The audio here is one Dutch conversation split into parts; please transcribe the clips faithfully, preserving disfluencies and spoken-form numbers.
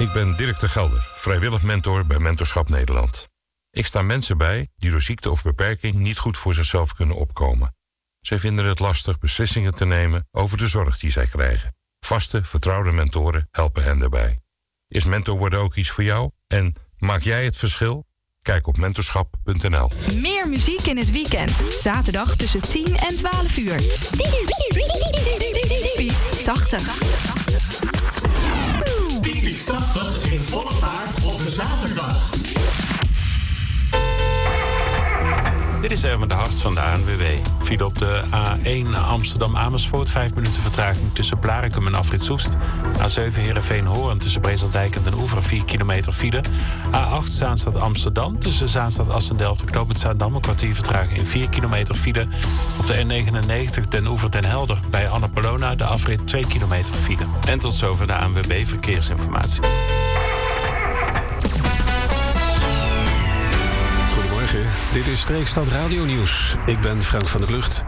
Ik ben Dirk de Gelder, vrijwillig mentor bij Mentorschap Nederland. Ik sta mensen bij die door ziekte of beperking niet goed voor zichzelf kunnen opkomen. Zij vinden het lastig beslissingen te nemen over de zorg die zij krijgen. Vaste, vertrouwde mentoren helpen hen daarbij. Is mentor worden ook iets voor jou? En maak jij het verschil? Kijk op mentorschap punt n l. Meer muziek in het weekend. Zaterdag tussen tien en twaalf uur. Typisch tachtig. Typisch tachtig in volle vaart op de zaterdag. Dit is Erwin de Hart van de A N W B. File op de A één Amsterdam-Amersfoort. Vijf minuten vertraging tussen Blaricum en Afrit Soest. A zeven Heerenveen-Hoorn tussen Brezeldijk en Den Oever. vier kilometer file. A acht Zaanstad-Amsterdam tussen Zaanstad-Assendelft en Knoop het Zaandam. Een kwartier vertraging in vier kilometer file. Op de N negenennegentig Den Oever-Den Helder bij Annapolona. De afrit twee kilometer file. En tot zover de A N W B Verkeersinformatie. Dit is Streekstad Radio Nieuws. Ik ben Frank van der Lucht.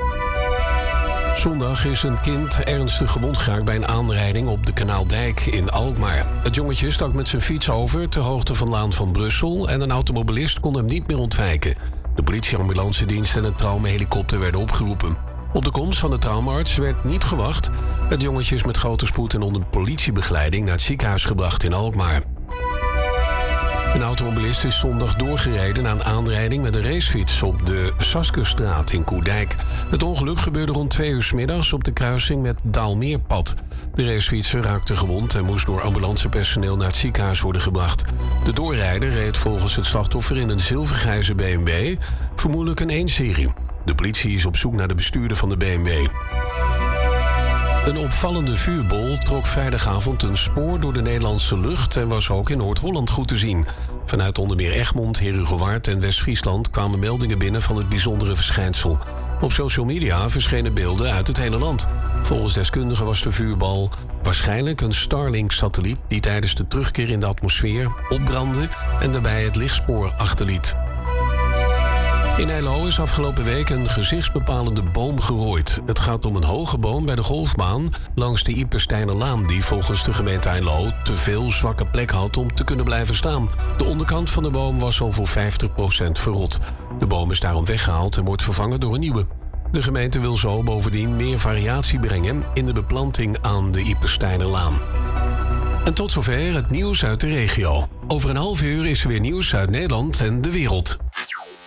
Zondag is een kind ernstig gewond geraakt bij een aanrijding op de Kanaaldijk in Alkmaar. Het jongetje stak met zijn fiets over ter hoogte van Laan van Brussel en een automobilist kon hem niet meer ontwijken. De politieambulancedienst en het traumahelikopter werden opgeroepen. Op de komst van de traumaarts werd niet gewacht. Het jongetje is met grote spoed en onder politiebegeleiding naar het ziekenhuis gebracht in Alkmaar. Een automobilist is zondag doorgereden na een aanrijding met een racefiets op de Saskerstraat in Koerdijk. Het ongeluk gebeurde rond twee uur 's middags op de kruising met Daalmeerpad. De racefietser raakte gewond en moest door ambulancepersoneel naar het ziekenhuis worden gebracht. De doorrijder reed volgens het slachtoffer in een zilvergrijze B M W, vermoedelijk een één serie. De politie is op zoek naar de bestuurder van de B M W. Een opvallende vuurbol trok vrijdagavond een spoor door de Nederlandse lucht en was ook in Noord-Holland goed te zien. Vanuit onder meer Egmond, Herugewaard en West-Friesland kwamen meldingen binnen van het bijzondere verschijnsel. Op social media verschenen beelden uit het hele land. Volgens deskundigen was de vuurbal waarschijnlijk een Starlink-satelliet die tijdens de terugkeer in de atmosfeer opbrandde en daarbij het lichtspoor achterliet. In Eilo is afgelopen week een gezichtsbepalende boom gerooid. Het gaat om een hoge boom bij de golfbaan langs de Iepersteinerlaan, die volgens de gemeente Eilo te veel zwakke plek had om te kunnen blijven staan. De onderkant van de boom was al voor vijftig procent verrot. De boom is daarom weggehaald en wordt vervangen door een nieuwe. De gemeente wil zo bovendien meer variatie brengen in de beplanting aan de Iepersteinerlaan. En tot zover het nieuws uit de regio. Over een half uur is er weer nieuws uit Nederland en de wereld.